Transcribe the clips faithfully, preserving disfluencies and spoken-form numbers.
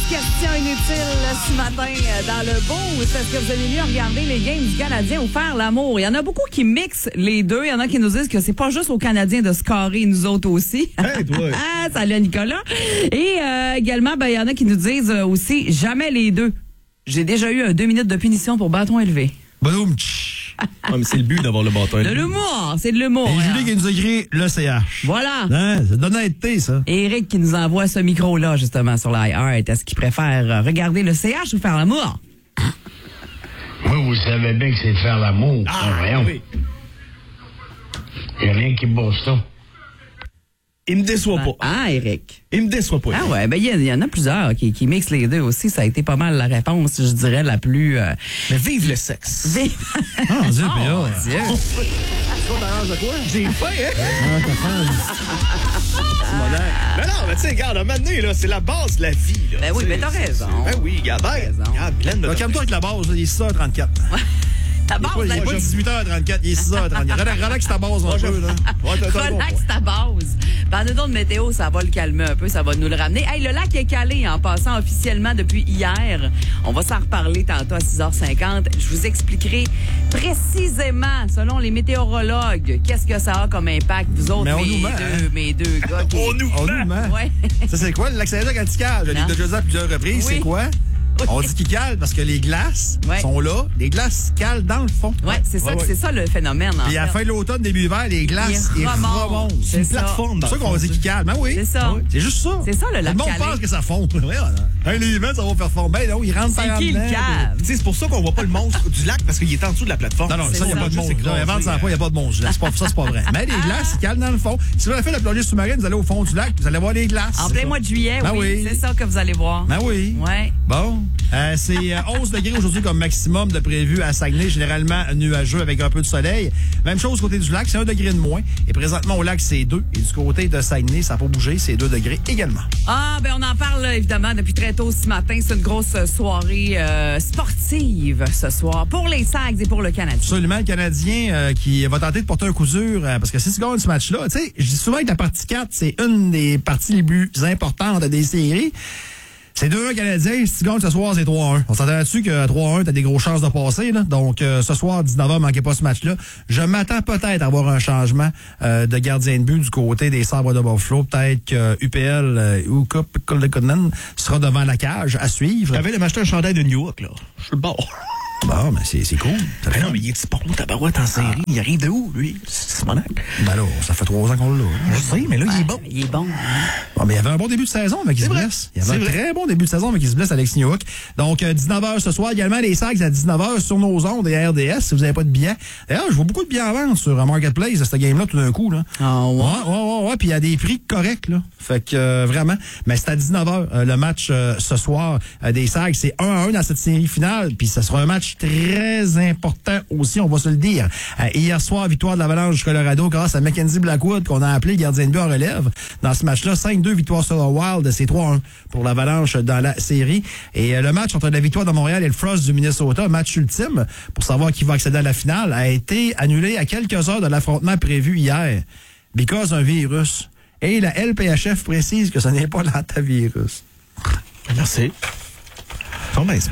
question inutile ce matin dans le boost. Est-ce que vous allez mieux regarder les games du Canadien ou faire l'amour? Il y en a beaucoup qui mixent les deux. Il y en a qui nous disent que c'est pas juste aux Canadiens de scorer, nous autres aussi. Hey, toi. Ah, salut Nicolas. Et euh, également, ben, il y en a qui nous disent aussi jamais les deux. J'ai déjà eu un deux minutes de punition pour bâton élevé. Boum. Ah, mais c'est le but d'avoir le bâton. De l'humour, c'est de l'humour. Et hein. Julie qui nous a écrit le C H. Voilà. Hein, c'est de l'honnêteté, ça. Et Eric qui nous envoie ce micro-là, justement, sur l'iHeart. Est-ce qu'il préfère regarder le C H ou faire l'amour? Moi, vous savez bien que c'est de faire l'amour. Ah, voyons. oui. Il n'y a rien qui bosse ça. Il me déçoit pas. Ah, Eric. Il me déçoit pas. Ah ouais, ben il y, y en a plusieurs qui, qui mixent les deux aussi. Ça a été pas mal la réponse, je dirais, la plus... Euh... Mais vive le sexe. Vive... Oh, mon Dieu, Oh, mais là, mon Dieu. Ça t'arrange de quoi? J'ai faim, hein? Ah, t'as faim. Mais non, mais tu sais, regarde, à un moment donné, là, c'est la base de la vie. Là, Ben oui, t'sais, mais t'as raison. Ben oui, regarde, ben, raison. regarde, pleine de... Calme-toi avec la base, là, il est six heures trente-quatre. Ta base, Il n'est pas dix-huit heures trente-quatre, il est six heures trente-quatre. Relax, relax ta base un peu, là. Ouais, t'as- t'as un bon relax point. ta base. Parle-nous de météo, ça va le calmer un peu, ça va nous le ramener. Hey, le lac est calé en passant officiellement depuis hier. On va s'en reparler tantôt à six heures cinquante. Je vous expliquerai précisément, selon les météorologues, qu'est-ce que ça a comme impact. Vous autres, Mais on mes, nous ment, deux, hein? mes deux gars. Qui... On nous Oh, ment. Ouais. Ça, c'est quoi? Le lac Saint-Jacques-Antical. Je l'ai Non. déjà dit à plusieurs reprises. Oui. C'est quoi? On dit qu'il cale parce que les glaces Ouais. sont là. Les glaces calent dans le fond. Ouais, c'est ça, Ouais, ouais. c'est ça le phénomène. En Puis à la fait. fin de l'automne, début hiver, les glaces, Ils ils remontent. remontent. C'est une ça. plateforme. C'est ça qu'on dit qu'il cale. Ben oui. C'est ça. Ouais. C'est juste ça. C'est ça, le lac Le monde calé. pense que ça fond. Ouais, hey, les vents, ça va faire fond. Ben non, ils rentrent C'est par en qui le dedans. cave? Tu sais, c'est pour ça qu'on voit pas le monstre du lac, parce qu'il est en dessous de la plateforme. Non, non, C'est ça, il n'y a ça. pas de Juste monstre. écrasé, Avant de s'en pas, il n'y a pas de monstre. C'est pas, ça, c'est pas vrai. Mais les glaces, ils calent dans le fond. Si vous avez fait la plongée sous-marine, vous allez au fond du lac, vous allez voir les glaces. En plein mois de juillet, Ben oui, oui. c'est ça que vous allez voir. Ben oui. Ouais. Bon. Euh, c'est euh, onze degrés aujourd'hui comme maximum de prévu à Saguenay, généralement nuageux avec un peu de soleil. Même chose côté du lac, c'est un degré de moins. Et présentement au lac, c'est deux. Et du côté de Saguenay, ça n'a pas bougé, c'est deux degrés également. Ah, ben on en parle évidemment depuis très tôt ce matin. C'est une grosse soirée euh, sportive ce soir pour les Sags et pour le Canadien. Absolument, le Canadien euh, qui va tenter de porter un coup dur euh, parce que si tu gagnes ce match-là, tu sais, je dis souvent que la partie quatre, c'est une des parties les plus importantes des séries. C'est deux un Canadiens. Si tu gagnes ce soir, c'est trois un. On s'entend là-dessus que trois un, t'as des grosses chances de passer. Là. Donc, euh, ce soir, dix-neuf heures, manquez pas ce match-là. Je m'attends peut-être à avoir un changement euh, de gardien de but du côté des Sabres de Buffalo. Peut-être que U P L euh, ou Cup Colleconnen sera devant la cage à suivre. J'avais de m'acheter un chandail de New York, là. Je suis le bord. Bon, mais c'est, c'est cool. Ça fait Ben non, mais il est bon, tabarouette en série. Il arrive de où, lui? C'est mon acte. Ben là, ça fait trois ans qu'on l'a. Je sais, mais là, il est bon. Il est bon. Bon, mais il y avait un bon début de saison avec il se vrai. blesse. Il y avait C'est un vrai. très bon début de saison avec il se blesse Alex Newhook. Donc, euh, dix-neuf heures ce soir. Également, les Sags à dix-neuf heures sur nos ondes et R D S si vous n'avez pas de billets. D'ailleurs, je vois beaucoup de billets en vente sur euh, Marketplace de cette game-là tout d'un coup. Là. Ah ouais? Ouais, ouais, ouais, ouais. Puis il y a des prix corrects, là. Fait que, euh, vraiment. Mais c'est à dix-neuf heures euh, le match euh, ce soir euh, des Sags. C'est un à un dans cette série finale. Puis ça sera un match très important aussi, on va se le dire. Euh, hier soir, victoire de l'Avalanche du Colorado grâce à Mackenzie Blackwood, qu'on a appelé gardien de but en relève. Dans ce match-là, cinq deux, victoire sur le Wild. C'est trois un pour l'Avalanche dans la série. Et euh, le match entre la victoire de Montréal et le Frost du Minnesota, match ultime pour savoir qui va accéder à la finale, a été annulé à quelques heures de l'affrontement prévu hier. Because un virus. Et la L P H F précise que ce n'est pas l'antavirus. Merci. Ton ben,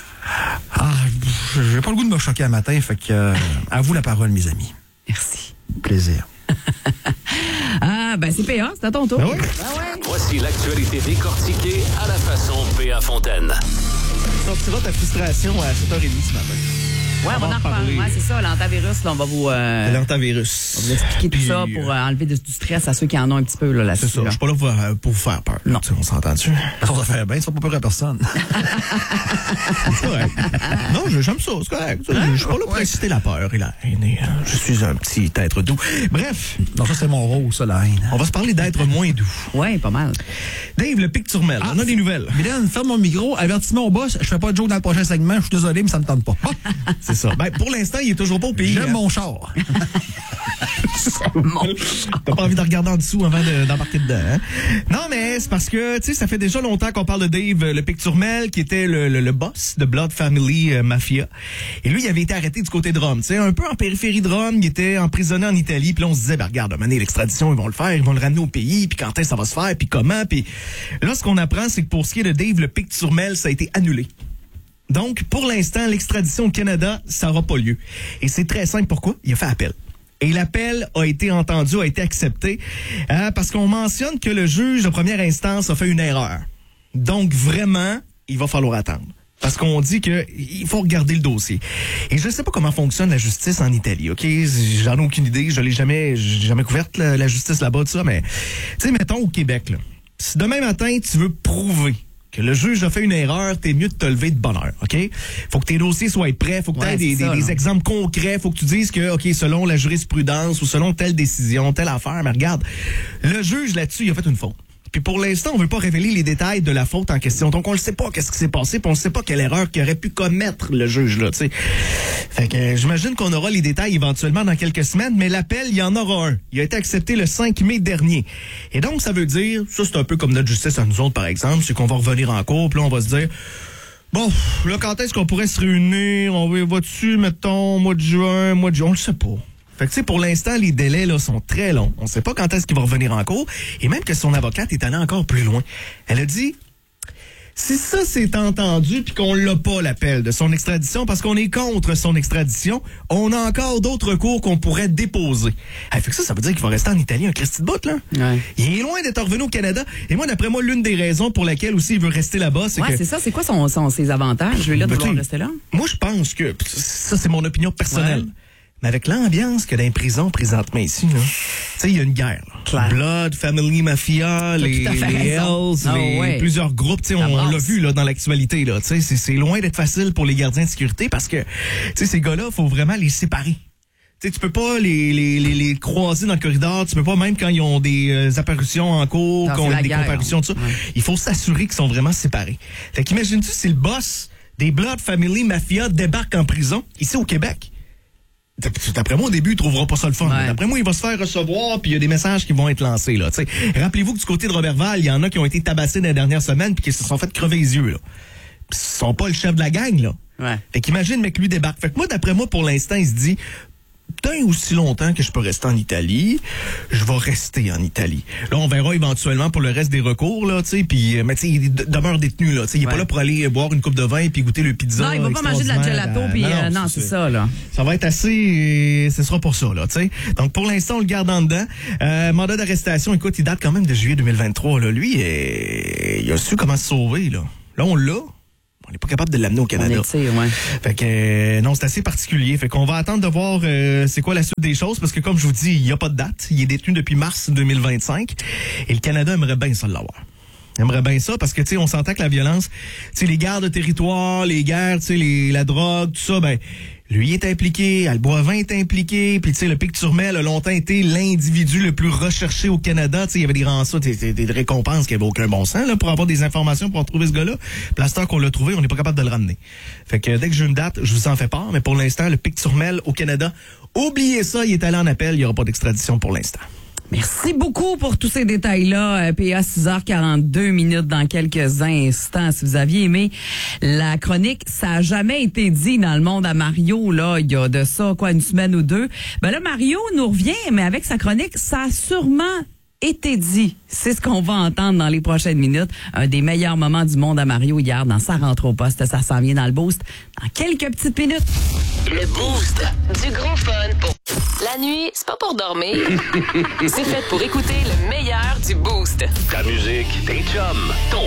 Ah, j'ai pas le goût de me choquer un matin, fait que euh, à vous la parole, mes amis. Merci. Plaisir. Ah, ben c'est P A, c'est à ton tour. Ben oui. Voici l'actualité décortiquée à la façon P A Fontaine. tu sortiras ta frustration à sept heures trente ce matin. Ouais, on va en reparler. Ouais, c'est ça, l'antavirus, là, on va vous, euh, L'antavirus. on va vous expliquer tout Puis, ça pour euh, enlever du, du stress à ceux qui en ont un petit peu là, là-dessus. C'est ça. là. Je suis pas là pour, euh, pour vous faire peur. Non. Tu sais, on s'entend-tu? Ça va faire bien, ça va pas peur à personne. C'est correct. Non, je- j'aime ça, c'est correct. Je suis pas là pour inciter la peur et la haine. Et, euh, je suis un petit être doux. Bref, Non, ça, c'est mon rôle, ça, la haine. on va se parler d'être moins doux. Ouais, pas mal. Dave, le pic turmel. On a des nouvelles. Mylène, ferme mon micro, avertissement au boss, je fais pas de joke dans le prochain segment, je suis désolé, mais ça me tente pas. C'est ça. Ben, pour l'instant, il est toujours pas au pays. J'aime hein. mon char. T'as pas envie de regarder en dessous avant de, d'embarquer dedans, hein? Non, mais c'est parce que, tu sais, ça fait déjà longtemps qu'on parle de Dave Le Picturmel, qui était le, le, le boss de Blood Family euh, Mafia. Et lui, il avait été arrêté du côté de Rome, tu sais, un peu en périphérie de Rome, il était emprisonné en Italie, puis là, on se disait, ben regarde, à un moment donné, l'extradition, ils vont le faire, ils vont le ramener au pays, puis quand est-ce que ça va se faire, puis comment, puis là, ce qu'on apprend, c'est que pour ce qui est de Dave Le Picturmel, ça a été annulé. Donc, pour l'instant, l'extradition au Canada, ça n'aura pas lieu. Et c'est très simple, pourquoi? Il a fait appel. Et l'appel a été entendu, a été accepté, euh, parce qu'on mentionne que le juge de première instance a fait une erreur. Donc, vraiment, il va falloir attendre. Parce qu'on dit que il faut regarder le dossier. Et je ne sais pas comment fonctionne la justice en Italie, OK? J'en ai aucune idée, je l'ai jamais, j'ai jamais couverte, la, la justice là-bas, tout ça, mais, tu sais, mettons au Québec, là. Si demain matin, tu veux prouver que le juge a fait une erreur, t'es mieux de te lever de bonne heure, OK? Faut que tes dossiers soient prêts, faut que tu aies Ouais, des, ça, des, des exemples concrets, faut que tu dises que, OK, selon la jurisprudence ou selon telle décision, telle affaire, mais regarde, le juge là-dessus, il a fait une faute. Puis pour l'instant, on veut pas révéler les détails de la faute en question. Donc on ne sait pas qu'est-ce qui s'est passé, puis on ne sait pas quelle erreur qu'il aurait pu commettre le juge là, tu sais. Fait que euh, j'imagine qu'on aura les détails éventuellement dans quelques semaines, mais l'appel, il y en aura un. Il a été accepté le cinq mai dernier. Et donc ça veut dire, ça c'est un peu comme notre justice à nous autres par exemple, c'est qu'on va revenir en cours, puis là on va se dire bon, là quand est-ce qu'on pourrait se réunir, on va dessus mettons mois de juin, mois de juin, on le sait pas. Fait que tu sais, pour l'instant, les délais là sont très longs. On ne sait pas quand est-ce qu'il va revenir en cours. Et même que son avocate est allée encore plus loin. Elle a dit, si ça c'est entendu puis qu'on l'a pas l'appel de son extradition parce qu'on est contre son extradition, on a encore d'autres recours qu'on pourrait déposer. Elle fait que ça, ça veut dire qu'il va rester en Italie un Christy de bout, là. Ouais. Il est loin d'être revenu au Canada. Et moi, d'après moi, l'une des raisons pour laquelle aussi il veut rester là-bas, c'est ouais, que... c'est ça. C'est quoi son, son, ses avantages, lui, là, de Ben, vouloir tu- rester là? Moi, je pense que... Ça, c'est mon opinion personnelle. Ouais. Mais avec l'ambiance qu'il y a dans les prisons présentement ici, là, tu sais, il y a une guerre. Là. Claire. Blood, Family Mafia, les, tout à fait les raison. Hells, Ah les, ouais. plusieurs groupes, tu sais, Ça on, on l'a brasse. vu là, dans l'actualité. Là, tu sais, c'est, c'est loin d'être facile pour les gardiens de sécurité parce que tu sais, ces gars-là, il faut vraiment les séparer. Tu sais, tu peux pas les, les, les, les croiser dans le corridor, tu peux pas, même quand ils ont des euh, apparitions en cours, Non, quand c'est ils ont la des guerre, comparutions, tout ça. ouais. Il faut s'assurer qu'ils sont vraiment séparés. Fait qu'imagine-tu si le boss des Blood Family Mafia débarque en prison, ici au Québec? D'après moi, au début, il trouvera pas ça le fun. Ouais. D'après moi, il va se faire recevoir, puis il y a des messages qui vont être lancés. Là. T'sais, rappelez-vous que du côté de Robertval, il y en a qui ont été tabassés dans les dernières semaines puis qui se sont fait crever les yeux. Là. Pis ils sont pas le chef de la gang, là. Ouais. Fait qu'imagine, mec, lui débarque. Fait que moi, d'après moi, pour l'instant, il se dit... Tant aussi longtemps que je peux rester en Italie, je vais rester en Italie. Là, on verra éventuellement pour le reste des recours, là, tu sais, puis, mais tu sais, il de- demeure détenu, là, tu sais, il est Ouais. pas là pour aller boire une coupe de vin puis goûter le pizza. Non, il va pas manger de la extraordinaire, gelato, euh, puis euh, non, c'est ça, là. Ça va être assez, ce sera pour ça, là, tu sais. Donc, pour l'instant, on le garde en dedans. Euh, mandat d'arrestation, écoute, il date quand même de juillet deux mille vingt-trois, là. Lui, euh, il a su comment se sauver, là. Là, on l'a. On n'est pas capable de l'amener au On Canada. étire, ouais. Fait que, euh, non, c'est assez particulier. Fait qu'on va attendre de voir euh, c'est quoi la suite des choses, parce que, comme je vous dis, il n'y a pas de date. Il est détenu depuis mars deux mille vingt-cinq. Et le Canada aimerait bien ça l'avoir. Aimerait bien ça, parce que, tu sais, on s'entend que la violence, tu sais, les guerres de territoire, les guerres, tu sais, les, la drogue, tout ça, ben, lui est impliqué, Alboivin est impliqué, puis tu sais, le Picturmel a longtemps été l'individu le plus recherché au Canada. Tu sais, il y avait des rançons, des, des, des récompenses qui n'avaient aucun bon sens, là, pour avoir des informations, pour retrouver ce gars-là. Puis à ce temps qu'on l'a trouvé, on n'est pas capable de le ramener. Fait que dès que j'ai une date, je vous en fais part, mais pour l'instant, le Picturmel au Canada, oubliez ça, il est allé en appel, il n'y aura pas d'extradition pour l'instant. Merci beaucoup pour tous ces détails-là. P A six heures quarante-deux minutes dans quelques instants. Si vous aviez aimé la chronique, ça a jamais été dit dans le monde à Mario, là, il y a de ça, quoi, une semaine ou deux. Ben là, Mario nous revient, mais avec sa chronique, ça a sûrement été dit. C'est ce qu'on va entendre dans les prochaines minutes. Un des meilleurs moments du monde à Mario hier dans sa rentre au poste. Ça s'en vient dans le boost dans quelques petites minutes. Le Boost. Du gros fun pour... La nuit, c'est pas pour dormir. C'est fait pour écouter le meilleur du Boost. Ta musique, tes chums, ton